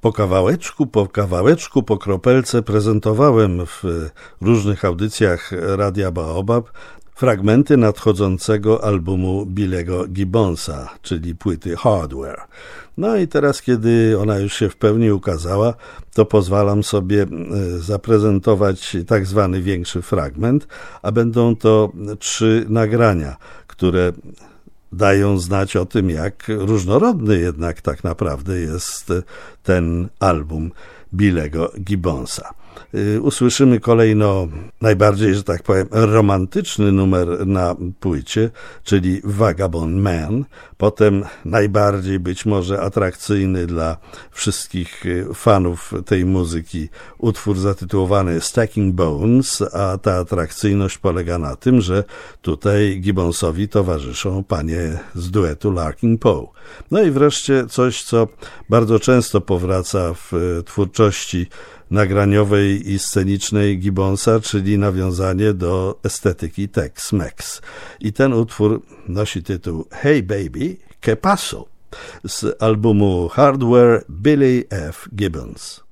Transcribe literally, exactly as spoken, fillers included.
Po kawałeczku, po kawałeczku, po kropelce prezentowałem w różnych audycjach Radia Baobab fragmenty nadchodzącego albumu Billego Gibbonsa, czyli płyty Hardware. No i teraz, kiedy ona już się w pełni ukazała, to pozwalam sobie zaprezentować tak zwany większy fragment, a będą to trzy nagrania, które dają znać o tym, jak różnorodny jednak tak naprawdę jest ten album Billego Gibbonsa. Usłyszymy kolejno najbardziej, że tak powiem, romantyczny numer na płycie, czyli Vagabond Man. Potem najbardziej być może atrakcyjny dla wszystkich fanów tej muzyki utwór zatytułowany Stacking Bones, a ta atrakcyjność polega na tym, że tutaj Gibbonsowi towarzyszą panie z duetu Larkin Poe. No i wreszcie coś, co bardzo często powraca w twórczości nagraniowej i scenicznej Gibbonsa, czyli nawiązanie do estetyki Tex-Mex. I ten utwór nosi tytuł Hey Baby, ¿Qué pasó? Z albumu Hardware Billy F. Gibbons.